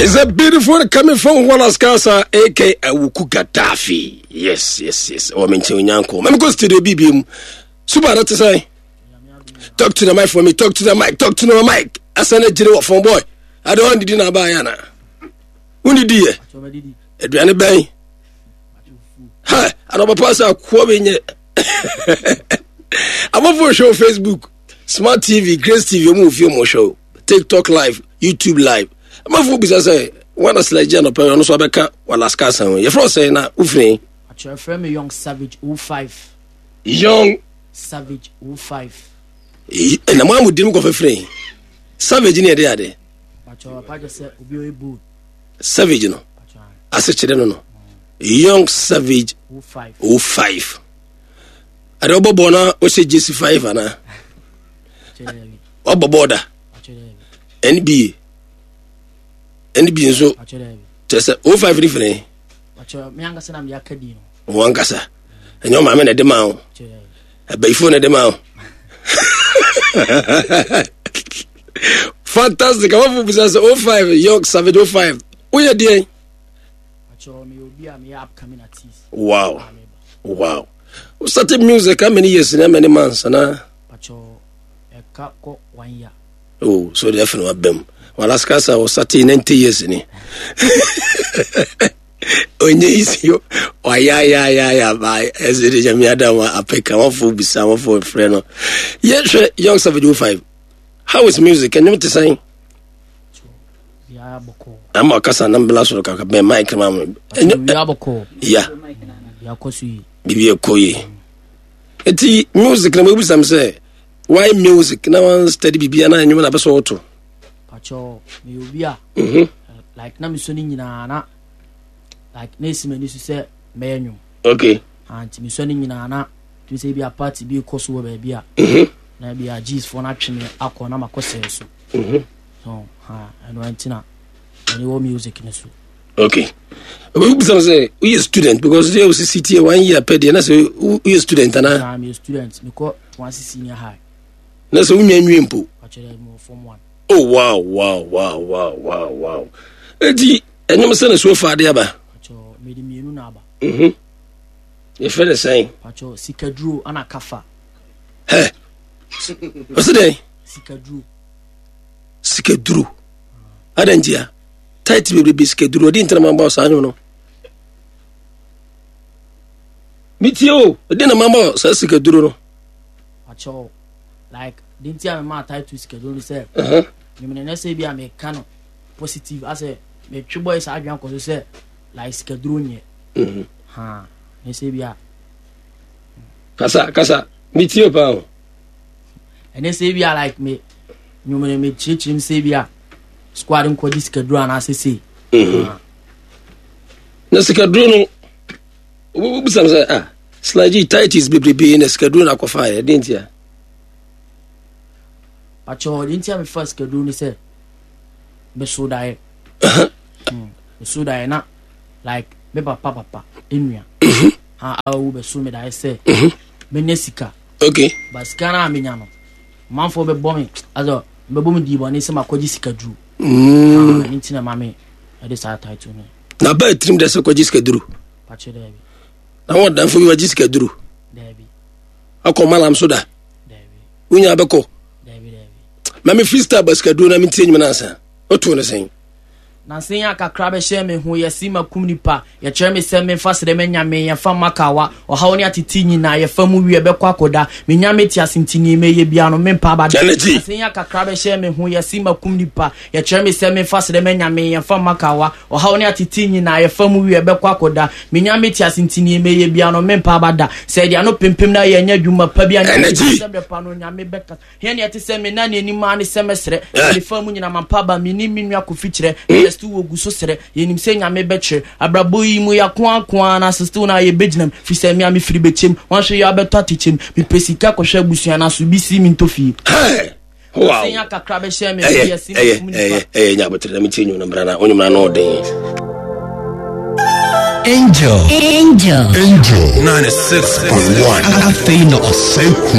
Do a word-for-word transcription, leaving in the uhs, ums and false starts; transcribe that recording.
It's a beautiful one coming from Wallace Casa, aka Awuku Gaddafi. Yes, yes, yes. Oh, I'm telling you, I'm going to the B B M. Super, not to say. Talk to the mic for me. Talk to the mic. Talk to the mic. I send a general phone boy. I don't want to dinner by Anna. Who did you? Adriana Bay. Hi, I don't pass a quoting yet. I'm up for a show Facebook, Smart T V, Grace T V, move film show, TikTok live, YouTube live. I'm up for business. I want to select Jan or no so I can't. Well, last cousin, your friend say now, Ufne. At your friend, Young Savage oh five. Young Savage oh five. And the man with him go for free. Savage in the other. But your papa said, "Obi Obu." Savage, no. I said, "Children, no." Young Savage oh five. oh five. I don't know bona o say J C five ana. Obo border. N B A. N B A so. Just oh five different. Acho me anga se na me akadi no. Wo anga sa. Enyo ma me na de ma o. E ba ifo na de ma o. Fantastic. I want to say oh five Young Savage oh five. Who you dey? Acho me obi am here upcoming artist. Wow. Wow. We started music how many years and how many months? Nah? Pacho, a couple one year. Oh, so definitely bem. Well, last case I was starting ninety years in it. Onye isi yo. Oh yeah yeah yeah yeah. Bye. As it is, I'm here. I pick. I'm for be some for a friend. Yes, Young Savage oh five. How is music? Can you tell me? Yeah, boko. I'm a casa number last week. I be mic man. Yeah, boko. Yeah. Yeah, kosi. Bibi Okoye. Eti music na mebu sam say why music na one study bibi na anyum na beso oto. Pacho me obi a. Mhm. Like na me so ni nyina na like na esi mani so say me anyum. Okay. Anti me so ni nyina na to say bi a party bi koso wo ba bi a. Mhm. Na bi a G's for na twene akọ na makose so. Mhm. So ha eno antina. Any wo music ne so. Okay. We be say we a student because they was sit here one year per day. Na say we a student na. I'm a student. Me ko one senior high. Na say we nwanwe mpo. Actually mo form one. Oh wow wow wow wow wow wow. Eti enyum say na so far dey aba. Pacho me di mienu na aba. Mhm. You feel the same. Pacho sikadru ana kafa. Hey. What's the Sikadru. Sikadru. Adanjia. Tight baby biscuit duro di intera mamba sa anyo no. Mitio, di na mamba sa sikadru no. Pacho like didn't tell me my tight to sikadru say. Uh-huh. You mean na say bia me kano positive as a me twi boy sa adwan ko say like sikadru nye. Mhm. Ha, na say bia. Kasa kasa mitio pa o. And they say bia like me you mean me chichim say bia. Squad in Kodis Kadra and I say, Nasicadro, no, some say, ah, Slidey tighties be in a schedule aquafire, didn't you? But you didn't tell me first, Kaduni said, Beso die. Beso die not like Beba Papa, India. I will be soon, I say, Benesika. Okay, but Scana Mignano. Man for the bombing as a Babum Divan is my Kodis Kadru. Mm. Intina mammy, I decided to me. Now, by trim the Sokojiska drew. Patch Debbie. I want them for you, Jiska drew. Debbie. I call Malam Soda. Debbie. Unya Bako. Debbie, Debbie. Mammy Fista Bascaduna, I'm telling you, answer. What you want to say? Nansinya ka krabe sheme hu yesima kumnipa ya cheme seme fasre menya me ya fa makawa o ha oni atiti nyina ya fa mu wie be kwakoda menya meti asintini me ye bia no mempa ba nansinya ka krabe sheme hu yesima kumnipa ya cheme seme fasre menya me ya fa makawa o ha oni atiti nyina ya fa mu wie be kwakoda menya meti asintini me ye bia no mempa ba da se dia no pempem na ye nya dwuma pa bia nya sebe pa no nya me beka he ne ati seme na ne ni ma ne semesre le fa mu nyina mampa ba mini minua ko fikyire stu wogu so sere yenim se nyame beche abrabo yi mu yakwa akwa na sister na ye beginam fi se mi am firi bechem wan hwe ya beto atichem mi pesika ko hwe abusua na so bisi mi ntofi wow se nya kakra be hwe me ye si mu ni eh eh nya botre na mi tinyu na mra na onyum na no den Angel Angel Angel ninety-six point one Athena Oseku